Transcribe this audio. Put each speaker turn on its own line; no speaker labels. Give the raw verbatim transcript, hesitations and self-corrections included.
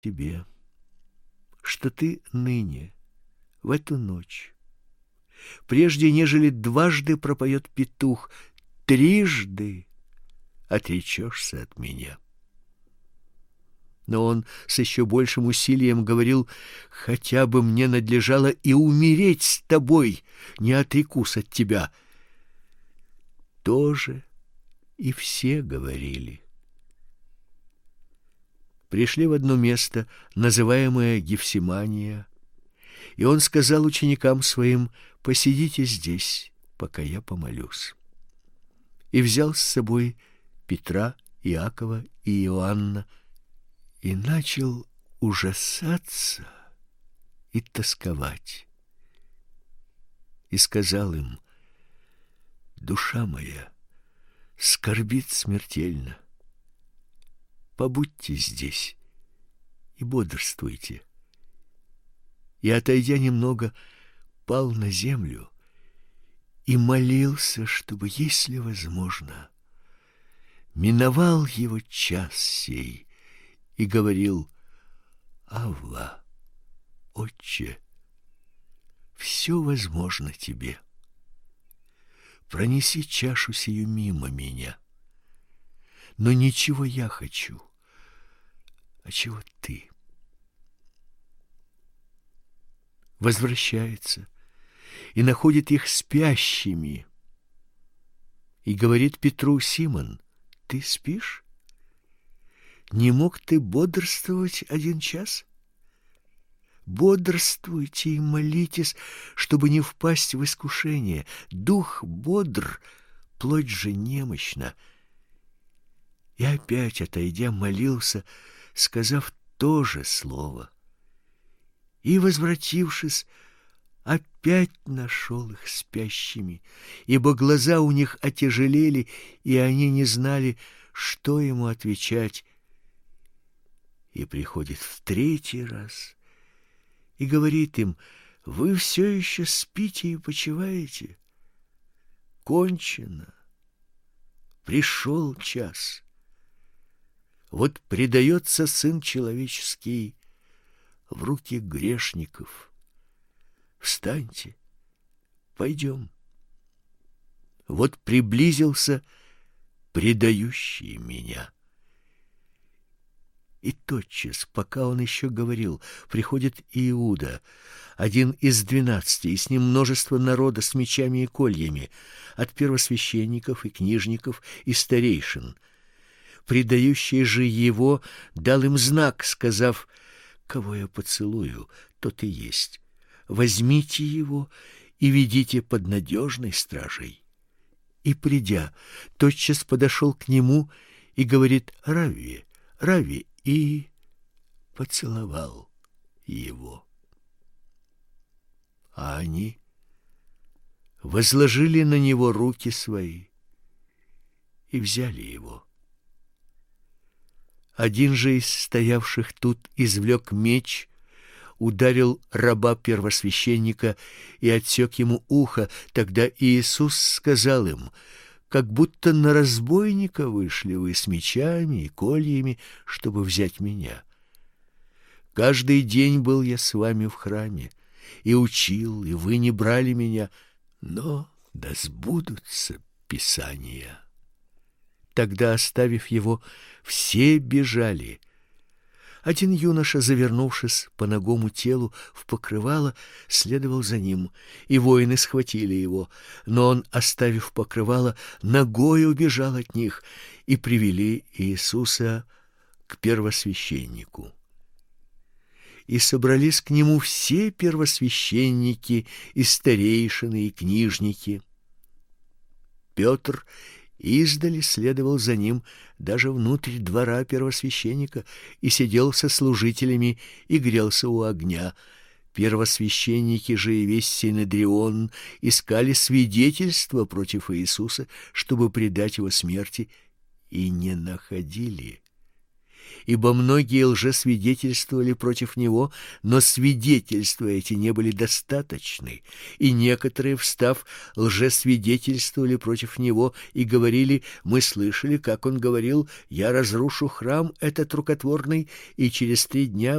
тебе, что ты ныне, в эту ночь, прежде нежели дважды пропоет петух, трижды отречешься от меня. Но он с еще большим усилием говорил: хотя бы мне надлежало и умереть с тобой, не отрекусь от тебя. Тоже и все говорили. Пришли в одно место, называемое Гефсимания, и он сказал ученикам своим: посидите здесь, пока я помолюсь. И взял с собой Петра, Иакова и Иоанна, и начал ужасаться и тосковать. И сказал им: душа моя скорбит смертельно. Побудьте здесь и бодрствуйте. И, отойдя немного, пал на землю и молился, чтобы, если возможно, миновал его час сей, и говорил: Авва, Отче, все возможно тебе. Пронеси чашу сию мимо меня. Но ничего я хочу, а чего ты. Возвращается и находит их спящими. И говорит Петру: Симон, ты спишь? Не мог ты бодрствовать один час? Бодрствуйте и молитесь, чтобы не впасть в искушение. Дух бодр, плоть же немощна. И опять, отойдя, молился, сказав то же слово. И, возвратившись, опять нашел их спящими, ибо глаза у них отяжелели, и они не знали, что ему отвечать. И приходит в третий раз и говорит им: вы все еще спите и почиваете? Кончено. Пришел час. Вот предается Сын Человеческий в руки грешников. Встаньте, пойдем. Вот приблизился предающий меня. И тотчас, пока он еще говорил, приходит Иуда, один из двенадцати, и с ним множество народа с мечами и кольями, от первосвященников и книжников и старейшин. Предающий же его дал им знак, сказав: кого я поцелую, тот и есть. Возьмите его и ведите под надежной стражей. И, придя, тотчас подошел к нему и говорит: Равви, Равви, и поцеловал его. А они возложили на него руки свои и взяли его. Один же из стоявших тут извлек меч, ударил раба первосвященника и отсек ему ухо. Тогда Иисус сказал им: как будто на разбойника вышли вы с мечами и кольями, чтобы взять меня. Каждый день был я с вами в храме и учил, и вы не брали меня, но да сбудутся Писания. Тогда, оставив его, все бежали. Один юноша, завернувшись по нагому телу в покрывало, следовал за ним, и воины схватили его, но он, оставив покрывало, ногой убежал от них, и привели Иисуса к первосвященнику. И собрались к нему все первосвященники и старейшины и книжники. Петр издали следовал за ним даже внутрь двора первосвященника и сидел со служителями и грелся у огня. Первосвященники же и весь Синедрион искали свидетельства против Иисуса, чтобы предать его смерти, и не находили. ибо многие лжесвидетельствовали против него, но свидетельства эти не были достаточны, и некоторые, встав, лжесвидетельствовали против него и говорили: мы слышали, как он говорил: я разрушу храм этот рукотворный, и через три дня